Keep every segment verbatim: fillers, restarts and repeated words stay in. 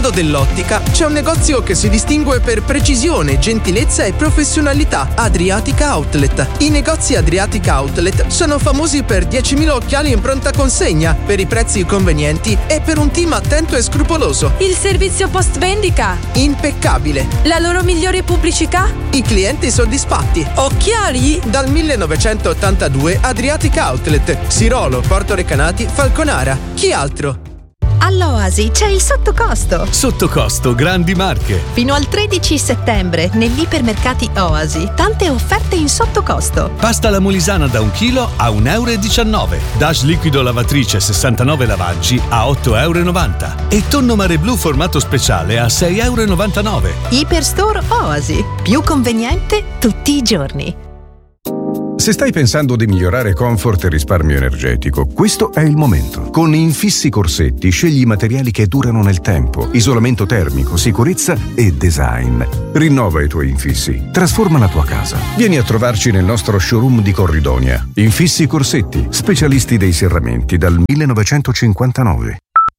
mondo dell'ottica c'è un negozio che si distingue per precisione, gentilezza e professionalità: Adriatica Outlet. I negozi Adriatica Outlet sono famosi per diecimila occhiali in pronta consegna, per i prezzi convenienti e per un team attento e scrupoloso. Il servizio post vendita? Impeccabile. La loro migliore pubblicità? I clienti soddisfatti. Occhiali? Dal millenovecentottantadue Adriatica Outlet, Sirolo, Porto Recanati, Falconara. Chi altro? All'Oasi c'è il sottocosto. Sottocosto grandi marche. Fino al tredici settembre negli ipermercati Oasi tante offerte in sottocosto. Pasta alla molisana da un chilo a un euro e diciannove. Dash liquido lavatrice sessantanove lavaggi a otto euro e novanta. E tonno mare blu formato speciale a sei euro e novantanove. Iperstore Oasi, più conveniente tutti i giorni. Se stai pensando di migliorare comfort e risparmio energetico, questo è il momento. Con Infissi Corsetti scegli i materiali che durano nel tempo, isolamento termico, sicurezza e design. Rinnova i tuoi infissi, trasforma la tua casa. Vieni a trovarci nel nostro showroom di Corridonia. Infissi Corsetti, specialisti dei serramenti dal millenovecentocinquantanove.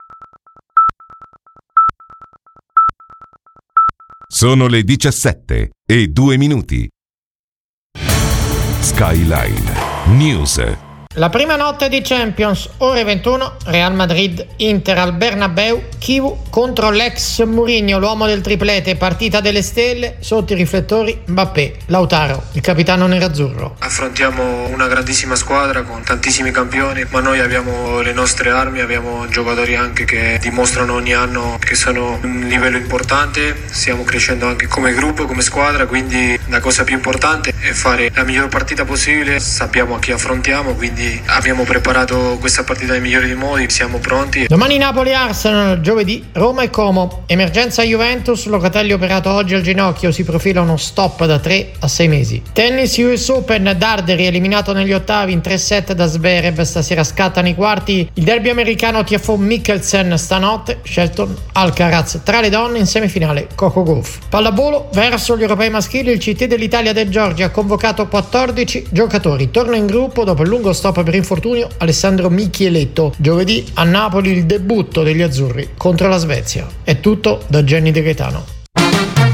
Sono le diciassette e due minuti. Skyline News. La prima notte di Champions, ore ventuno, Real Madrid, Inter al Bernabeu, Chivu contro l'ex Mourinho, l'uomo del triplete, partita delle stelle, sotto i riflettori Mbappé, Lautaro, il capitano nerazzurro. Affrontiamo una grandissima squadra con tantissimi campioni, ma noi abbiamo le nostre armi, abbiamo giocatori anche che dimostrano ogni anno che sono un livello importante, stiamo crescendo anche come gruppo, come squadra, quindi la cosa più importante è fare la miglior partita possibile, sappiamo a chi affrontiamo, quindi abbiamo preparato questa partita nei migliori dei modi, siamo pronti. Domani Napoli-Arsenal, giovedì Roma e Como. Emergenza Juventus, Locatelli operato oggi al ginocchio, si profila uno stop da tre a sei mesi. Tennis U S Open, Darderi eliminato negli ottavi in tre set da Zverev, stasera scattano i quarti. Il derby americano T F O Mikkelsen stanotte, Shelton Alcaraz. Tra le donne in semifinale Coco Gauff. Pallavolo verso gli europei maschili, il C T dell'Italia del Giorgia ha convocato quattordici giocatori. Torna in gruppo dopo il lungo stop per infortunio Alessandro Michieletto. Giovedì a Napoli il debutto degli azzurri contro la Svezia. È tutto da Jenny De Gaetano.